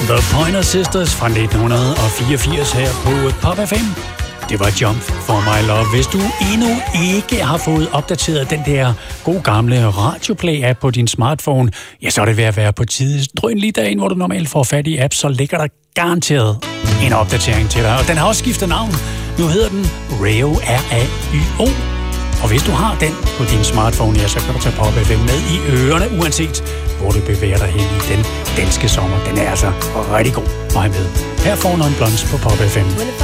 The Pointer Sisters fra 1984 her på Pop FM. Det var Jump for My Love. Hvis du endnu ikke har fået opdateret den der gode gamle radioplay-app på din smartphone, ja, så er det ved at være på tide. Drøn lige dagen, hvor du normalt får fat i app, så ligger der garanteret en opdatering til dig. Og den har også skiftet navn. Nu hedder den Rayo, R-A-Y-O. Og hvis du har den på din smartphone, ja, så kan du tage Pop FM med i ørerne, uanset hvor du bevæger dig hen i den danske sommer. Den er altså rigtig god. Vej med. Her får Non Blondes på Pop FM.